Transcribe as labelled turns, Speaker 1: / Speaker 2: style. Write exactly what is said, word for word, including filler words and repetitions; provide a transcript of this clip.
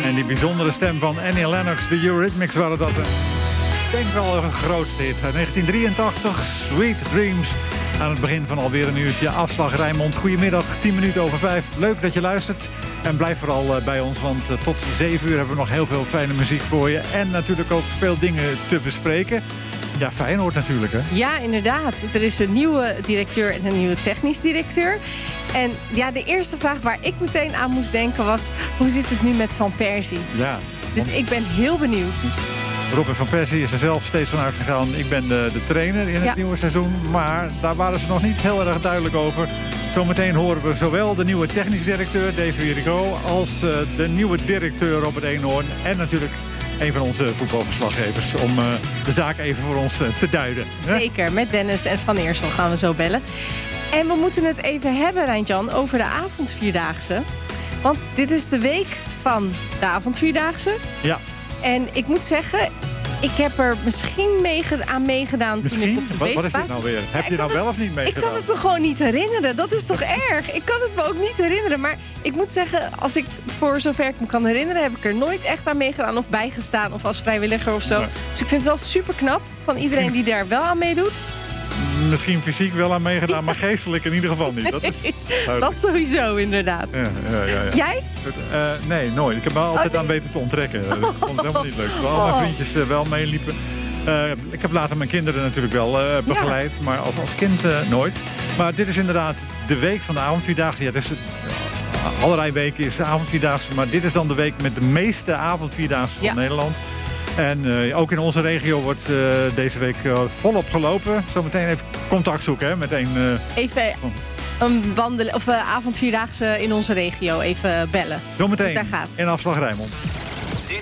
Speaker 1: En die bijzondere stem van Annie Lennox, de Eurythmics, waren dat. Ik denk wel een grootste hit. Uit negentien drieëntachtig, Sweet Dreams. Aan het begin van alweer een uurtje afslag Rijnmond. Goedemiddag, tien minuten over vijf. Leuk dat je luistert. En blijf vooral uh, bij ons, want uh, tot zeven uur hebben we nog heel veel fijne muziek voor je. En natuurlijk ook veel dingen te bespreken. Ja, Feyenoord natuurlijk, hè?
Speaker 2: Ja, inderdaad. Er is een nieuwe directeur en een nieuwe technisch directeur. En ja, de eerste vraag waar ik meteen aan moest denken was... hoe zit het nu met Van Persie?
Speaker 1: Ja.
Speaker 2: Dus ik ben heel benieuwd.
Speaker 1: Robin van Persie is er zelf steeds van uitgegaan. Ik ben de, de trainer in het ja. nieuwe seizoen. Maar daar waren ze nog niet heel erg duidelijk over. Zometeen horen we zowel de nieuwe technisch directeur, Dave Rico... als uh, de nieuwe directeur Robert Eenhoorn. En natuurlijk een van onze voetbalverslaggevers om uh, de zaak even voor ons uh, te duiden.
Speaker 2: Zeker, hè? Met Dennis en Van Eersel gaan we zo bellen. En we moeten het even hebben, Rijntjan, over de avondvierdaagse. Want dit is de week van de avondvierdaagse.
Speaker 1: Ja.
Speaker 2: En ik moet zeggen, ik heb er misschien meege- aan meegedaan.
Speaker 1: Misschien?
Speaker 2: Toen ik op de
Speaker 1: wat, wat is dit nou weer? Heb ja, je nou wel
Speaker 2: het,
Speaker 1: of niet meegedaan?
Speaker 2: Ik kan het me gewoon niet herinneren. Dat is toch erg? Ik kan het me ook niet herinneren. Maar ik moet zeggen, als ik voor zover ik me kan herinneren... heb ik er nooit echt aan meegedaan of bijgestaan. Of als vrijwilliger of zo. Nee. Dus ik vind het wel super knap van iedereen die daar wel aan meedoet.
Speaker 1: Misschien fysiek wel aan meegedaan, maar geestelijk in ieder geval niet. Dat, is
Speaker 2: dat sowieso, inderdaad.
Speaker 1: Ja, ja, ja, ja.
Speaker 2: Jij?
Speaker 1: Uh, nee, nooit. Ik heb me altijd oh, nee. aan weten te onttrekken. Ik vond het helemaal niet leuk. Terwijl al mijn vriendjes uh, wel meeliepen. Uh, ik heb later mijn kinderen natuurlijk wel uh, begeleid. Ja. Maar als, als kind uh, nooit. Maar dit is inderdaad de week van de avondvierdaagse. Ja, het is, uh, allerlei weken is de avondvierdaagse. Maar dit is dan de week met de meeste avondvierdaagse van ja. Nederland. En uh, ook in onze regio wordt uh, deze week uh, volop gelopen. Zometeen even contact zoeken hè, met een... Uh,
Speaker 2: even een wandelen, of uh, avondvierdaagse in onze regio even bellen.
Speaker 1: Zometeen in Afslag Rijnmond.